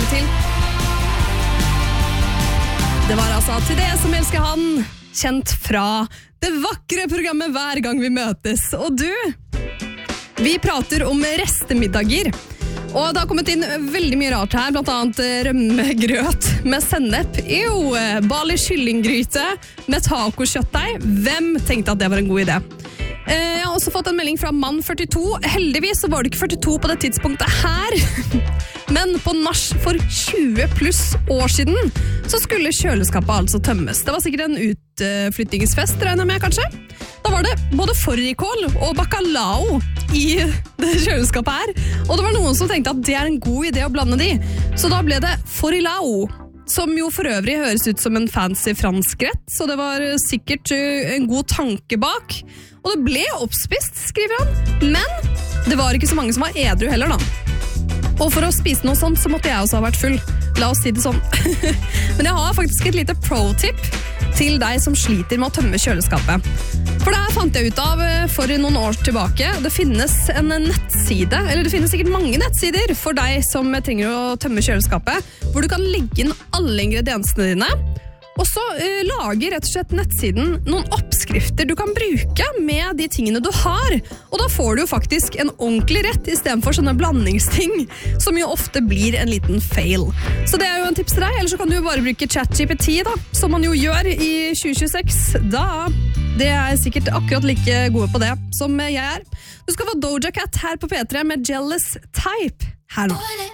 til. Det var altså til det som elsker han, kjent fra det vakre programmet Hver gang vi møtes. Og du, vi prater om restemiddager. Og det har kommet inn veldig mye rart her, blant annet rømmegrøt med sennep, Bali kyllinggryte med tacokjøttdeig. Hvem tenkte at det var en god idé? Jeg har også fått en melding fra mann 42. Heldigvis så var det ikke 42 på det tidspunktet her. Men på nach for 20 pluss år siden så skulle kjøleskapet altså tømmes. Det var sikkert en utflyttingsfest, regner jeg med kanskje. Da var det både fårikål og bacalao i det kjøleskapet her. Og det var noen som tenkte at det er en god idé å blande de. Så da ble det forilao, som jo for øvrig høres ut som en fancy fransk rett. Så det var sikkert en god tanke bak. Og det ble oppspist, skriver han. Men det var ikke så mange som var edru heller da. Og for å spise noe sånt så måtte jeg også ha vært full. La oss si det sånn. Men jeg har faktisk et lite pro-tip til deg som sliter med å tømme kjøleskapet. For det her fant jeg ut av for noen år tilbake. Det finnes en nettside, eller det finnes sikkert mange nettsider for deg som trenger å tømme kjøleskapet, hvor du kan legge inn alle ingrediensene dine. Og så lager rett og slett nettsiden noen oppskrifter du kan bruke med de tingene du har. Og da får du jo faktisk en ordentlig rett i stedet for sånne blandingsting, som jo ofte blir en liten fail. Så det er jo en tips til deg, eller så kan du jo bare bruke ChatGPT da, som man jo gjør i 2026. Det er sikkert akkurat like gode på det som jeg er. Du skal få Doja Cat her på P3 med Jealous Type her nå.